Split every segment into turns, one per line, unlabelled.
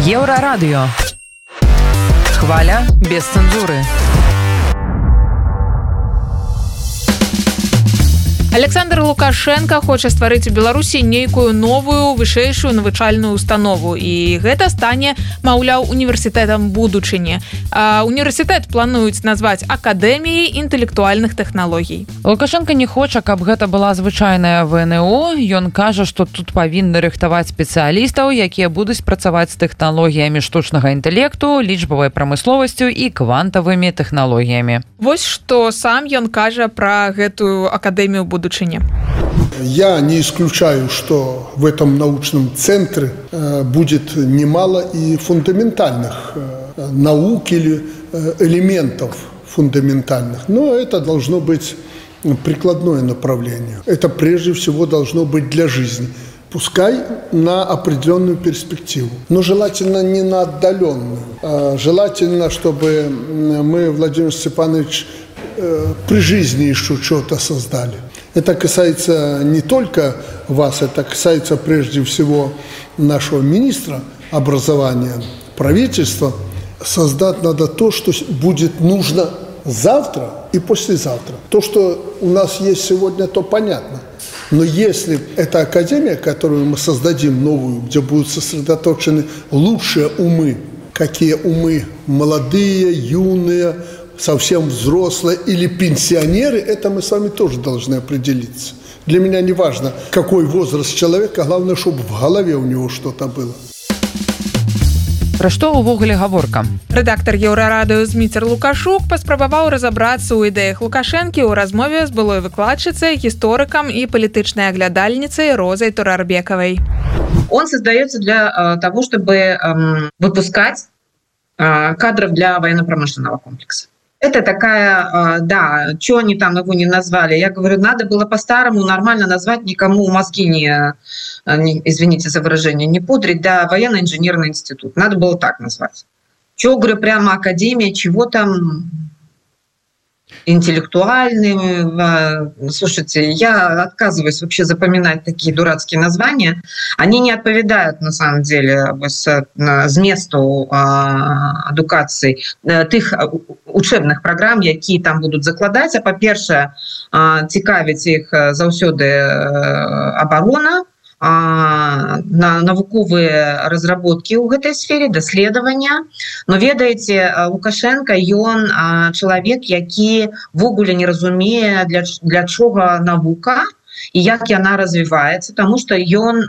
Еврорадио. Хваля без цензуры.
Александр Лукашенко хоча стварыць у Беларусі нейкую новую вышэйшую навучальную установу, і гэта стане, маўляў, універсітэтам будучыні. Універсітэт плануюць назваць акадэміяй інтэлектуальных тэхналогій.
Лукашенко не хоча, каб гэта была звычайная ВНО. Ён кажа, што тут павінны рыхтаваць спецыялістаў, якія будуць працаваць з тэхналогіямі штучнага інтэлекту, лічбавай прамысловасцю і квантавымі тэхналогіямі.
Вось што сам ён кажа пра гэтую акадэмію будучыні.
Я не исключаю, что в этом научном центре будет немало и фундаментальных наук или элементов фундаментальных. Но это должно быть прикладное направление. Это прежде всего должно быть для жизни. Пускай на определенную перспективу, но желательно не на отдаленную. Желательно, чтобы мы, Владимир Степанович, при жизни еще что-то создали. Это касается не только вас, это касается прежде всего нашего министра образования, правительства. Создать надо то, что будет нужно завтра и послезавтра. То, что у нас есть сегодня, то понятно. Но если эта академия, которую мы создадим новую, где будут сосредоточены лучшие умы, какие умы молодые, юные, совсем взрослые или пенсионеры, это мы с вами тоже должны определиться. Для меня не важно, какой возраст человека, главное, чтобы в голове у него что-то было.
Пра што ўвогуле гаворка?
Рэдактар Еўрарадыё Зміцер Лукашук паспрабаваў разабрацца ў ідэях Лукашэнкі ў размове з былой выкладчыцай, гісторыкам і палітычнай аглядальніцай Розай Турарбекавай.
Он создается для того, чтобы выпускать кадров для военно-промышленного комплекса. Это такая, да, что они там его не назвали. Я говорю, надо было по-старому нормально назвать, никому мозги не, извините за выражение, не пудрить, да, военно-инженерный институт. Надо было так назвать. Чего, говорю, прямо академия, чего там интеллектуальные. Слушайте, я отказываюсь вообще запоминать такие дурацкие названия. Они не отповедают, на самом деле, зместу адукації тих учебных програм, які там будуть закладатися. По-перше, цікавить їх заўсёды оборона, на навуковыя разработкі ў гэтай сфере, даследавання. Но ведаеце, Лукашенко, ён чалавек, які ввогуле не разумее, для чого навука і як яна развіваецца, таму што ён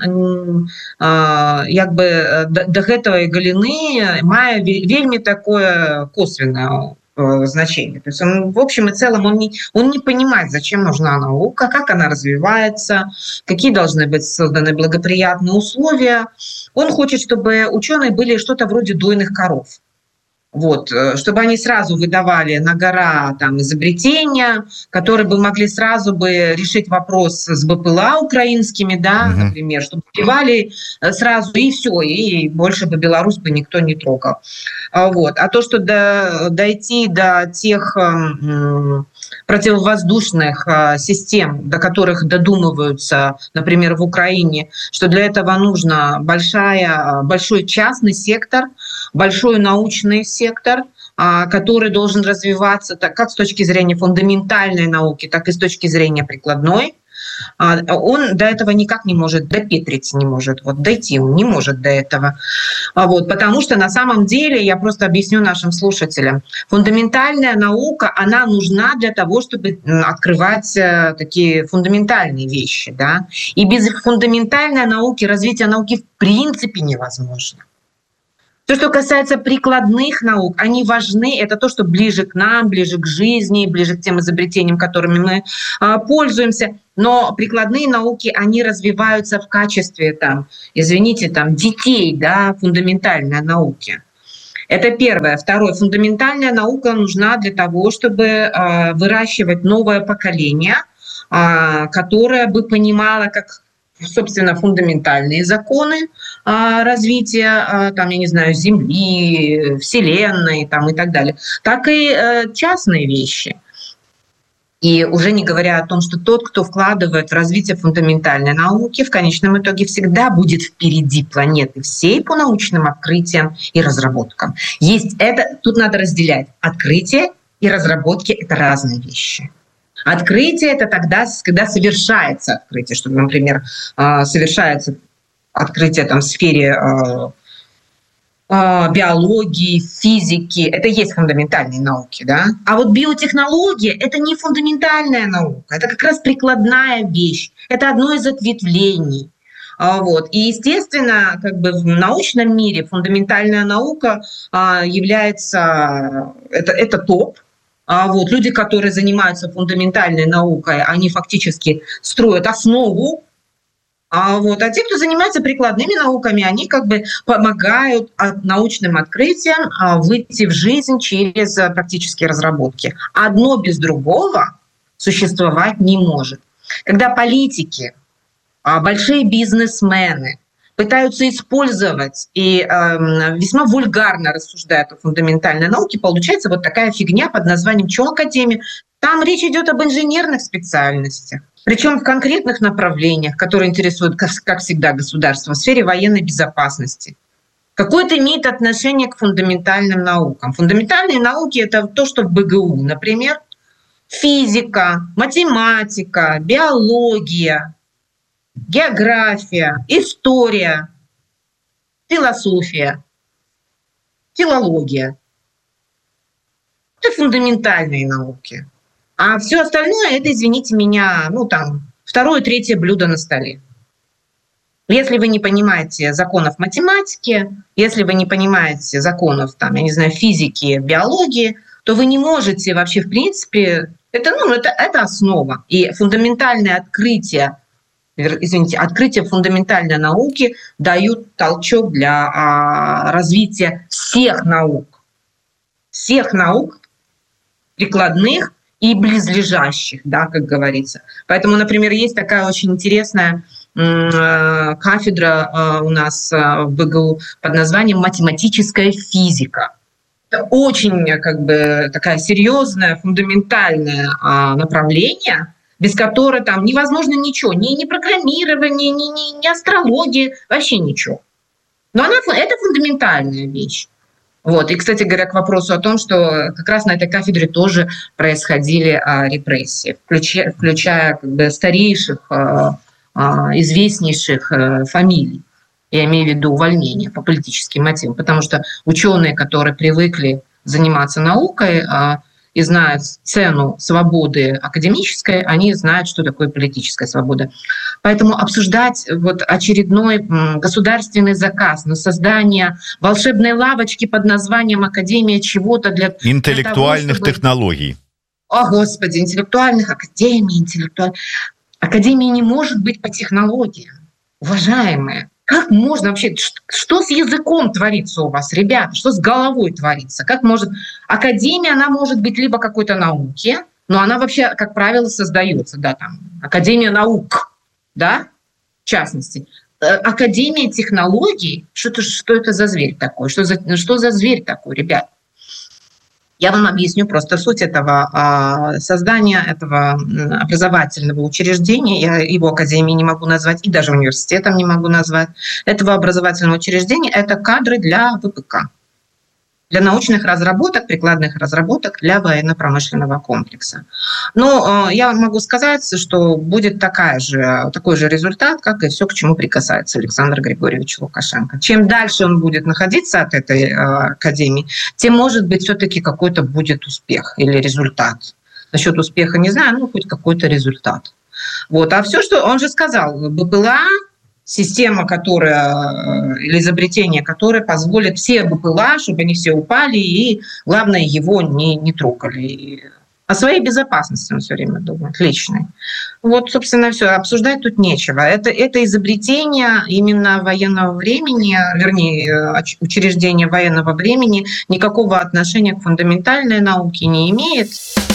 як бы да гэтай галіны мае вельмі такое косвенное значение. То есть он, в общем и целом, он не понимает, зачем нужна наука, как она развивается, какие должны быть созданы благоприятные условия. Он хочет, чтобы ученые были что-то вроде дойных коров. Вот, чтобы они сразу выдавали на гора там изобретения, которые бы могли сразу бы решить вопрос с БПЛА украинскими, да, например, чтобы успевали сразу и все, и больше бы Беларусь бы никто не трогал. Вот. А то, что дойти до тех противовоздушных систем, до которых додумываются, например, в Украине, что для этого нужно большой частный сектор, большой научный сектор, который должен развиваться как с точки зрения фундаментальной науки, так и с точки зрения прикладной. Он до этого никак не может, допетрить не может, вот дойти он не может до этого. Вот, потому что на самом деле, я просто объясню нашим слушателям, фундаментальная наука, она нужна для того, чтобы открывать такие фундаментальные вещи. Да? И без фундаментальной науки развитие науки в принципе невозможно. То, что касается прикладных наук, они важны, это то, что ближе к нам, ближе к жизни, ближе к тем изобретениям, которыми мы пользуемся. Но прикладные науки, они развиваются в качестве, там, извините, там, детей, да, фундаментальной науки. Это первое. Второе. Фундаментальная наука нужна для того, чтобы выращивать новое поколение, которое бы понимало, как, собственно, фундаментальные законы развития, там, я не знаю, Земли, Вселенной там, и так далее, так и частные вещи. И уже не говоря о том, что тот, кто вкладывает в развитие фундаментальной науки, в конечном итоге всегда будет впереди планеты всей по научным открытиям и разработкам. Тут надо разделять. Открытие и разработки – это разные вещи. Открытие – это тогда, когда совершается открытие, что, например, совершается открытие в сфере биологии, физики, это и есть фундаментальные науки, да? А вот биотехнология – это не фундаментальная наука, это как раз прикладная вещь, это одно из ответвлений. И, естественно, в научном мире фундаментальная наука является, это топ. Люди, которые занимаются фундаментальной наукой, они фактически строят основу. А те, кто занимается прикладными науками, они помогают научным открытиям выйти в жизнь через практические разработки. Одно без другого существовать не может. Когда политики, большие бизнесмены пытаются использовать и весьма вульгарно рассуждают о фундаментальной науке, получается такая фигня под названием «Академия». Там речь идет об инженерных специальностях. Причем в конкретных направлениях, которые интересуют, как всегда, государство в сфере военной безопасности. Какое-то имеет отношение к фундаментальным наукам. Фундаментальные науки – это то, что в БГУ, например, физика, математика, биология, география, история, философия, филология. Это фундаментальные науки. А все остальное – это, извините меня, второе, третье блюдо на столе. Если вы не понимаете законов математики, если вы не понимаете законов, физики, биологии, то вы не можете вообще, в принципе, это основа. И фундаментальное открытие фундаментальной науки дают толчок для развития всех наук, прикладных и близлежащих, как говорится. Поэтому, например, есть такая очень интересная кафедра у нас в БГУ под названием «Математическая физика». Это очень такая серьезное, фундаментальное направление, без которого невозможно ничего, ни программирование, ни астрология, вообще ничего. Но это фундаментальная вещь. И, кстати говоря, к вопросу о том, что как раз на этой кафедре тоже происходили репрессии, включая старейших, известнейших фамилий. Я имею в виду увольнения по политическим мотивам, потому что ученые, которые привыкли заниматься наукой и знают цену свободы академической, они знают, что такое политическая свобода. Поэтому обсуждать очередной государственный заказ на создание волшебной лавочки под названием «Академия чего-то» для
интеллектуальных технологий.
О, Господи, интеллектуальных академий, Академия не может быть по технологиям. Уважаемые, как можно вообще, что с языком творится у вас, ребята, что с головой творится? Как может академия, она может быть либо какой-то науки, но она вообще, как правило, создается, Академия наук, в частности. Академия технологий, что это за зверь такой? Что за зверь такой, ребят? Я вам объясню просто суть этого создания, этого образовательного учреждения. Я его академией не могу назвать, и даже университетом не могу назвать. Этого образовательного учреждения – это кадры для ВПК, для научных разработок, прикладных разработок для военно-промышленного комплекса. Но я могу сказать, что будет такой же результат, как и все, к чему прикасается Александр Григорьевич Лукашенко. Чем дальше он будет находиться от этой академии, тем, может быть, все-таки какой-то будет успех или результат. Насчет успеха не знаю, хоть какой-то результат. А все, что он же сказал, БПЛА, система, или изобретение, которое позволит все БПЛА, чтобы они все упали, и, главное, его не трогали. О своей безопасности он все время думает, личной. Собственно, все. Обсуждать тут нечего. Это изобретение именно военного времени, вернее, учреждение военного времени никакого отношения к фундаментальной науке не имеет.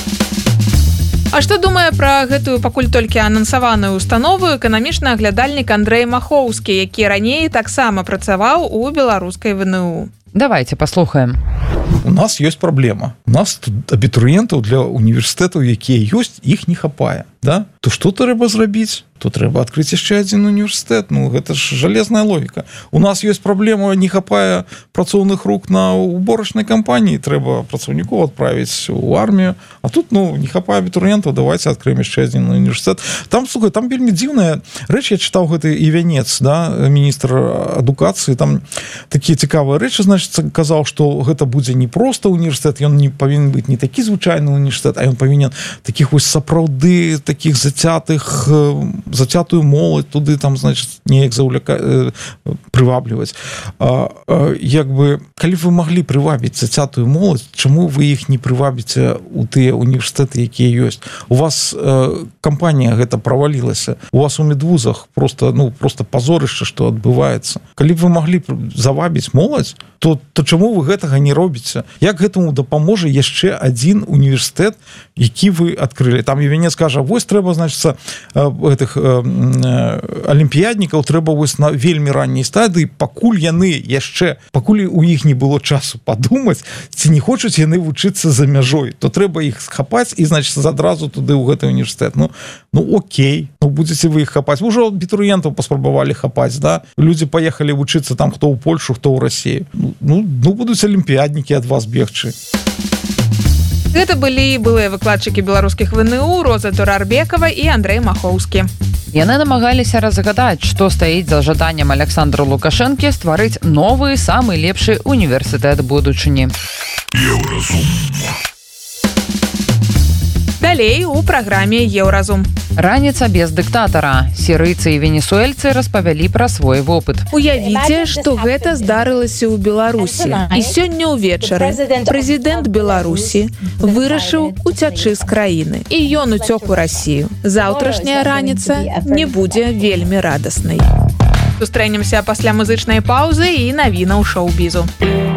А што думае пра гэтую пакуль толькі анансаваную установу эканамічны аглядальнік Андрэй Махоўскі, які раней таксама працаваў у беларускай ВНУ?
Давайте паслухаем.
У нас ёсць праблема. У нас тут абітурыентаў для універсітэтаў, якія ёсць, іх не хапае. Да? То што трэба зрабіць? То трэба адкрыць яшчэ адзін універсітэт. Ну, гэта ж жалезная логіка. У нас ёсць праблема, не хапае працоўных рук на уборачнай кампаніі, трэба працаўнікоў адправіць у армію. А тут, ну, не хапае абітурыентаў, давайте адкрыем яшчэ адзін універсітэт. Там, слухай, там вельмі дзіўная рэч, я чытаў гэты Івянец, да, міністр адукацыі, там такія цікавыя рэчы, значыць, казаў, што гэта будзе не проста універсітэт, ён не павінен быць не такі звычайны універсітэт, а ён павінен такіх вось сапраўды таких зацятую моладзь туды там, значит, неяк прывабліваць. Як бы, калі вы маглі прывабіць зацятую моладзь, чаму вы іх не прывабіце у тыя універсітэты, якія ёсць? У вас кампанія гэта правалілася. У вас у медвузах просто пазорышча, што адбываецца. Калі б вы маглі завабіць моладзь, то чаму вы гэтага не робіце? Як гэтаму дапаможа яшчэ адзін універсітэт, які вы адкрылі? Там Івянец кажа, вось трэба, значыцца, гэтых алімпіяднікаў трэба вось на вельмі ранняй стадыі, пакуль у іх не было часу падумаць, ці не хочуць яны вучыцца за мяжой, то трэба іх схапаць і, значыцца, адразу туды ў гэты універсітэт. Ну окей, будзеце вы іх хапаць. Вы ўжо абітурыентаў паспрабавалі хапаць, да? Людзі паехалі вучыцца там, хто ў Польшу, хто ў Расію. Ну будуць алімпіяднікі ад вас бегчы.
Гэта былыя выкладчыкі беларускіх ВНУ Роза Турарбекова і Андрэй Махоўскі.
Яны намагаліся разгадаць, што стаіць за жаданнем Александра Лукашэнкі стварыць новы, самы лепшы універсітэт будучыні.
Далей у праграме Еўразум.
Раніца без дыктатара. Сірыйцы і венесуэльцы распавялі пра свой вопыт.
Уявіце, што гэта здарылася ў Беларусі. І сёння ўвечары прэзідэнт Беларусі вырашыў уцячы з краіны. І ён уцёк у Расію. Заўтрашняя раніца не будзе вельмі радаснай. Сустрэнемся пасля музычнай паўзы і навінаў шоу-бізу.